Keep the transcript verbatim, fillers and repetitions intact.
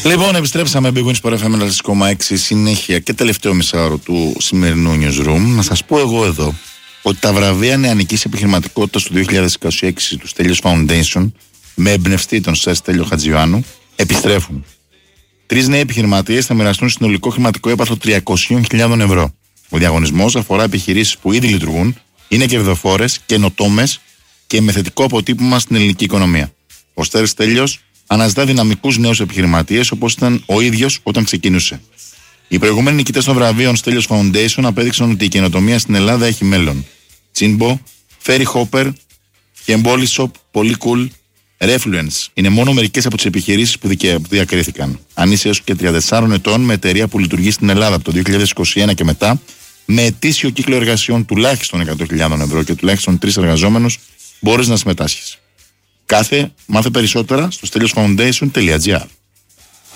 Λοιπόν, επιστρέψαμε Big Win Sport εφ εμ ενενήντα τέσσερα κόμμα έξι, συνέχεια και τελευταίο μισάωρο του σημερινού newsroom. Να σας πω εγώ εδώ ότι τα βραβεία νεανικής επιχειρηματικότητας του δύο χιλιάδες είκοσι έξι του Στέλιος Foundation, με εμπνευστή τον Σερ Στέλιο Χατζιωάννου, επιστρέφουν. Τρεις νέοι επιχειρηματίες θα μοιραστούν συνολικό χρηματικό έπαθλο τριακόσιες χιλιάδες ευρώ. Ο διαγωνισμός αφορά επιχειρήσεις που ήδη λειτουργούν, είναι κερδοφόρες, καινοτόμες και με θετικό αποτύπωμα στην ελληνική οικονομία. Ο Σερ Στέλιος αναζητά δυναμικούς νέους επιχειρηματίες όπως ήταν ο ίδιος όταν ξεκίνησε. Οι προηγούμενοι νικητές των βραβείων Στέλιος Foundation απέδειξαν ότι η καινοτομία στην Ελλάδα έχει μέλλον. Τσίνμπο, Ferry Hopper, Hemboli Shop, Polycool, Refluence είναι μόνο μερικές από τις επιχειρήσεις που διακρίθηκαν. Αν είσαι έως και τριάντα τεσσάρων ετών με εταιρεία που λειτουργεί στην Ελλάδα από το δύο χιλιάδες είκοσι ένα και μετά, με ετήσιο κύκλο εργασιών τουλάχιστον εκατό χιλιάδες ευρώ και τουλάχιστον τρεις εργαζόμενους, μπορείς να συμμετάσχεις. Κάθε μάθε περισσότερα στο steliosfoundation τελεία gr.